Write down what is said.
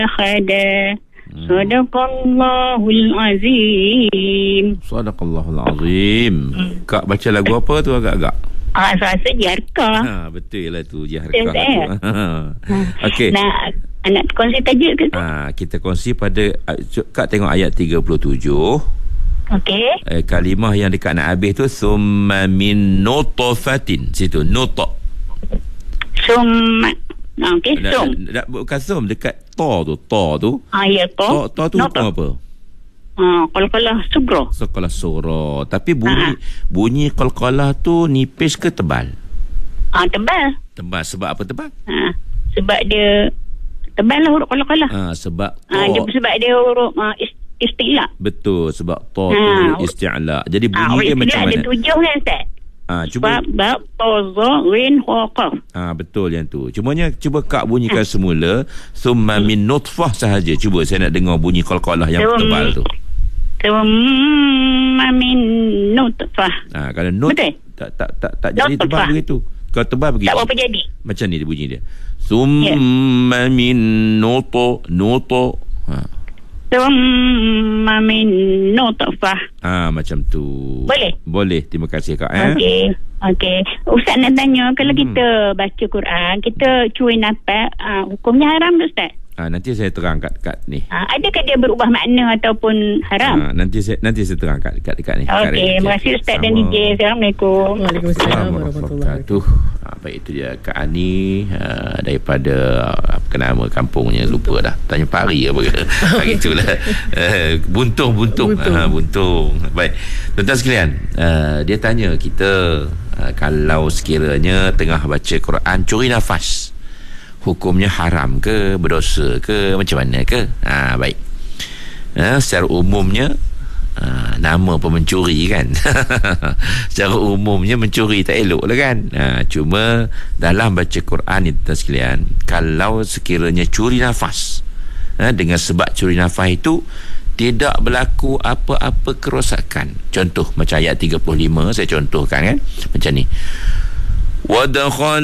khada. Sadaqallahul azim. Sadaqallahul azim. Kak baca lagu apa tu agak-agak? Rasa Jarkah. Betul lah tu, Jarkah tu. Okey. Nak kongsi tajuk ke? Kita kongsi pada Kak tengok ayat 37. Okey. Kalimah yang dekat nak habis tu summa min nutfatin. Situ nutfah. Okey, bukan sum, dekat ta tu. Ya, ta. Ta tu hukum apa? Qalqalah sugra. Qalqalah sugra. Tapi bunyi qalqalah tu nipis ke tebal? Tebal. Tebal. Sebab apa tebal? Sebab dia tebal lah huruf qalqalah. Sebab sebab dia huruf isti'la. Betul, sebab ta tu huruf isti'la. Jadi bunyi dia macam mana? Ada 7 kan, Ustaz? Cuba bab taza rin qaf. Betul yang tu. Cuba Kak bunyikan semula summa min nutfah sahaja. Cuba saya nak dengar bunyi qalqalah yang tebal tu. Summa min nutfah. Kalau nut tak jadi tebal begitu. Kalau tebal begitu. Tak apa jadi. Macam ni dia bunyi dia. Summa min nuto. Summa min nutfah. Macam tu. Boleh. Terima kasih Kak. Okey. Ustaz nak tanya, kalau kita baca Quran, kita curi nafas, hukumnya haram tak, Ustaz? Nanti saya terang kat ni. Adakah dia berubah makna ataupun haram? Nanti saya terang kat ni. Okey, terima kasih Ustaz dan DJ. Assalamualaikum. Waalaikumsalam warahmatullahi wabarakatuh. Baik, itu dia Kak Ani daripada apa nama kampungnya, lupa dah. Tanya pari apa ke. Begitulah. Buntung. Baik. Tuan-tuan sekalian, dia tanya kita kalau sekiranya tengah baca Quran curi nafas, hukumnya haram ke, berdosa ke, macam mana ke? Baik. Secara umumnya nama pun mencuri kan. Secara umumnya mencuri tak elok lah kan. Cuma dalam baca Quran ni tuan sekalian, kalau sekiranya curi nafas, dengan sebab curi nafas itu tidak berlaku apa-apa kerosakan. Contoh macam ayat 35 saya contohkan kan, macam ni. Wa